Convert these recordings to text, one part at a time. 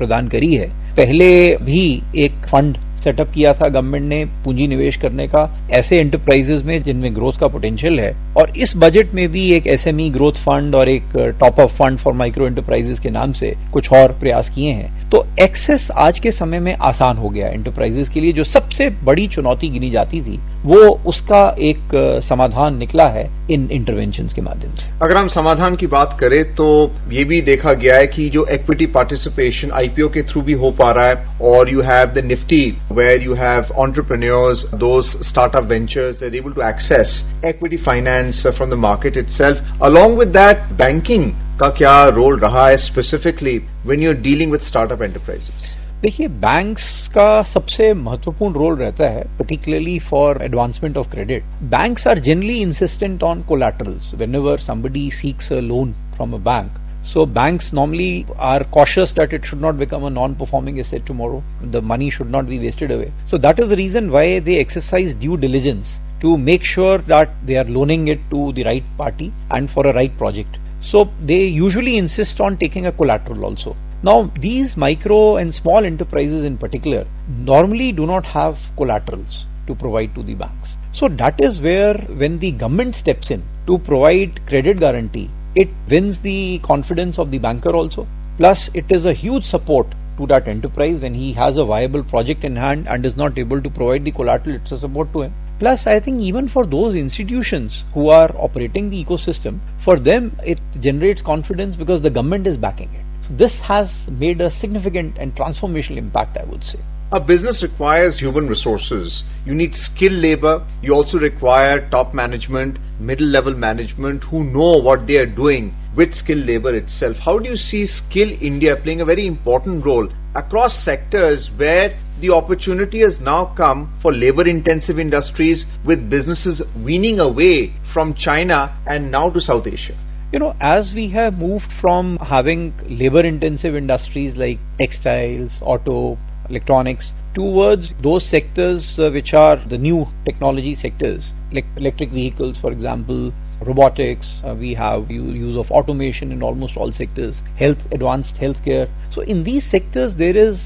प्रदान करी है। पहले भी एक फंड सेटअप किया था गवर्नमेंट ने पूंजी निवेश करने का ऐसे एंटरप्राइजेज में जिनमें ग्रोथ का पोटेंशियल है, और इस बजट में भी एक एसएमई ग्रोथ फंड और एक top up fund for micro enterprises के नाम से कुछ और प्रयास किए हैं। तो एक्सेस आज के समय में आसान हो गया एंटरप्राइजेज के लिए। जो सबसे बड़ी चुनौती गिनी जाती थी वो उसका एक समाधान निकला है इन इंटरवेंशंस के माध्यम से। अगर हम समाधान की बात करें तो ये भी देखा गया है कि जो इक्विटी पार्टिसिपेशन आईपीओ के थ्रू भी हो पा रहा है, और you have the Nifty where you have entrepreneurs, those startup ventures, they're able to access equity finance from the market itself. Along with that, banking का क्या रोल रहा है specifically when you're dealing with startup enterprises? देखिए, banks का सबसे महत्वपूर्ण role रहता है particularly for advancement of credit. Banks are generally insistent on collaterals whenever somebody seeks a loan from a bank. So banks normally are cautious that it should not become a non-performing asset tomorrow. The money should not be wasted away. So that is the reason why they exercise due diligence to make sure that they are loaning it to the right party and for a right project. So they usually insist on taking a collateral also. Now these micro and small enterprises in particular normally do not have collaterals to provide to the banks. So that is where when the government steps in to provide credit guarantee, it wins the confidence of the banker also. Plus, it is a huge support to that enterprise when he has a viable project in hand and is not able to provide the collateral. It's a support to him. Plus, I think even for those institutions who are operating the ecosystem, for them it generates confidence because the government is backing it. So this has made a significant and transformational impact, I would say. A business requires human resources. You need skilled labor. You also require top management, middle-level management who know what they are doing with skilled labor itself. How do you see Skill India playing a very important role across sectors where the opportunity has now come for labor-intensive industries with businesses weaning away from China and now to South Asia? You know, as we have moved from having labor-intensive industries like textiles, auto, electronics, towards those sectors which are the new technology sectors, like electric vehicles, for example, robotics, we have use of automation in almost all sectors, advanced healthcare. So in these sectors there is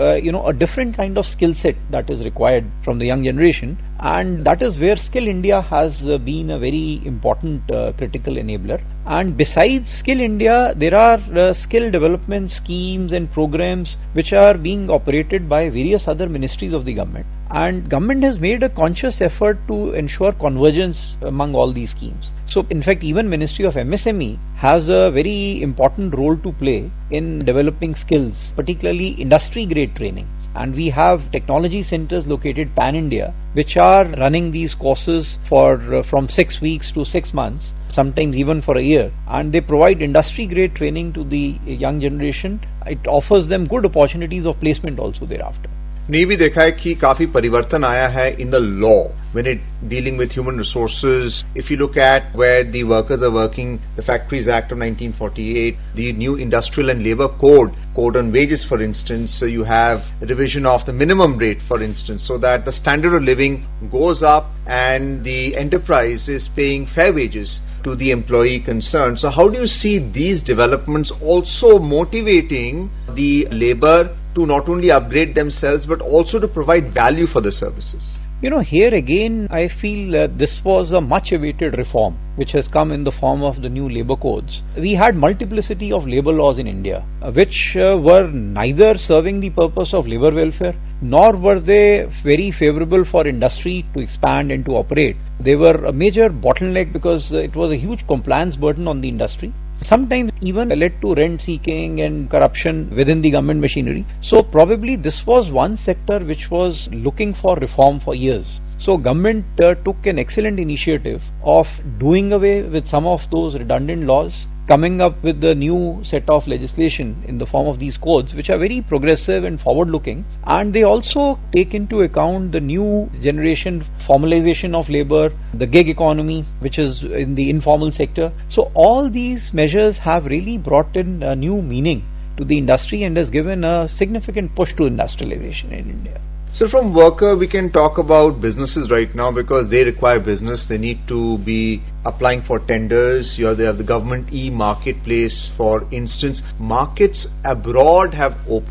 a different kind of skill set that is required from the young generation, and that is where Skill India has been a very important critical enabler. And besides Skill India, there are skill development schemes and programs which are being operated by various other ministries of the government, and government has made a conscious effort to ensure convergence among all these schemes. So in fact, even Ministry of MSME has a very important role to play in developing skills, particularly industry grade training. And we have technology centers located pan-India which are running these courses for from 6 weeks to 6 months, sometimes even for a year, and they provide industry grade training to the young generation. It offers them good opportunities of placement also thereafter. ने भी देखा है कि काफी परिवर्तन आया है in the law when it dealing with human resources. If you look at where the workers are working, the Factories Act of 1948, the new Industrial and Labour Code on wages, for instance, so you have revision of the minimum rate, for instance, so that the standard of living goes up and the enterprise is paying fair wages to the employee concerned. So how do you see these developments also motivating the labour to not only upgrade themselves but also to provide value for the services? You know, here again I feel that this was a much awaited reform which has come in the form of the new labour codes. We had multiplicity of labour laws in India which were neither serving the purpose of labour welfare nor were they very favourable for industry to expand and to operate. They were a major bottleneck because it was a huge compliance burden on the industry. Sometimes even led to rent seeking and corruption within the government machinery. So probably this was one sector which was looking for reform for years. So government took an excellent initiative of doing away with some of those redundant laws, coming up with the new set of legislation in the form of these codes which are very progressive and forward looking, and they also take into account the new generation formalization of labor, the gig economy which is in the informal sector. So all these measures have really brought in a new meaning to the industry and has given a significant push to industrialization in India. So from worker we can talk about businesses right now because they require business. They need to be applying for tenders. They have the government e-marketplace, for instance. Markets abroad have opened